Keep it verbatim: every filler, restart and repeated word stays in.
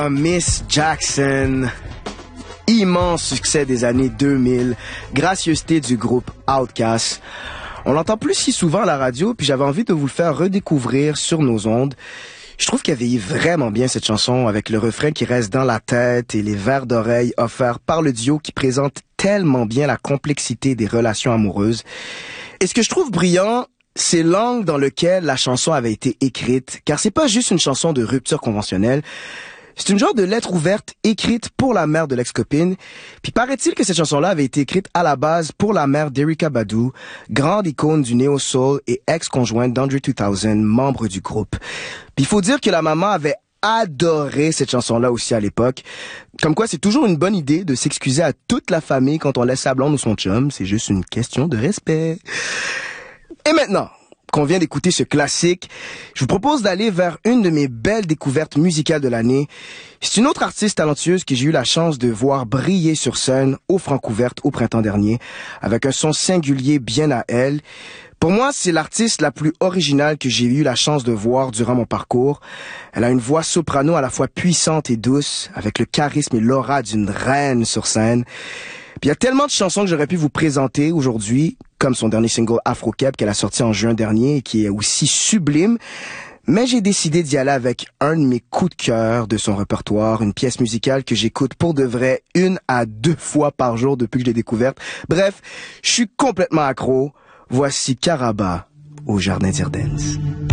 Miss Jackson, immense succès des années deux mille, gracieuseté du groupe Outkast. On l'entend plus si souvent à la radio, puis j'avais envie de vous le faire redécouvrir sur nos ondes. Je trouve qu'elle vieillit vraiment bien cette chanson, avec le refrain qui reste dans la tête et les verres d'oreille offerts par le duo qui présente tellement bien la complexité des relations amoureuses. Et ce que je trouve brillant, c'est l'angle dans lequel la chanson avait été écrite, car c'est pas juste une chanson de rupture conventionnelle. C'est une genre de lettre ouverte écrite pour la mère de l'ex-copine. Puis paraît-il que cette chanson-là avait été écrite à la base pour la mère d'Erykah Badu, grande icône du néo-soul et ex-conjointe d'André deux mille, membre du groupe. Puis il faut dire que la maman avait adoré cette chanson-là aussi à l'époque. Comme quoi, c'est toujours une bonne idée de s'excuser à toute la famille quand on laisse sa blonde ou son chum. C'est juste une question de respect. Et maintenant qu'on vient d'écouter ce classique, je vous propose d'aller vers une de mes belles découvertes musicales de l'année. C'est une autre artiste talentueuse que j'ai eu la chance de voir briller sur scène au Francouverte au printemps dernier, avec un son singulier bien à elle. Pour moi, c'est l'artiste la plus originale que j'ai eu la chance de voir durant mon parcours. Elle a une voix soprano à la fois puissante et douce, avec le charisme et l'aura d'une reine sur scène. Puis il y a tellement de chansons que j'aurais pu vous présenter aujourd'hui, comme son dernier single Afro Cap qu'elle a sorti en juin dernier et qui est aussi sublime. Mais j'ai décidé d'y aller avec un de mes coups de cœur de son répertoire, une pièce musicale que j'écoute pour de vrai une à deux fois par jour depuis que je l'ai découverte. Bref, je suis complètement accro. Voici Karaba au Jardin d'Irdennes.